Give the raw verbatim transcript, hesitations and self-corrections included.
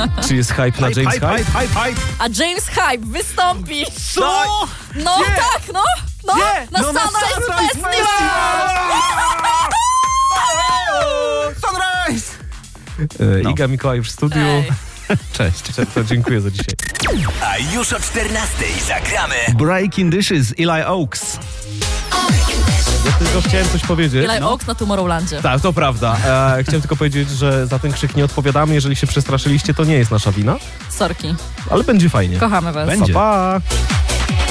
Czy jest hype na James Hype? Hype, hype, hype. A James Hype wystąpi. Co? No Gdzie? tak, no. No, Gdzie? na No, na Sunrise Sunrise Festival. Sunrise! E, No. Iga Mikołaj w studiu. Ej. Cześć. To dziękuję za dzisiaj. A już o czternastej zagramy Breaking Dishes, Eli Oaks. Ja tylko chciałem coś powiedzieć. Eli Oaks na Tomorrowlandzie. Tak, to prawda. E, chciałem tylko powiedzieć, że za ten krzyk nie odpowiadamy. Jeżeli się przestraszyliście, to nie jest nasza wina. Sorki. Ale będzie fajnie. Kochamy was. Będzie. Pa, pa.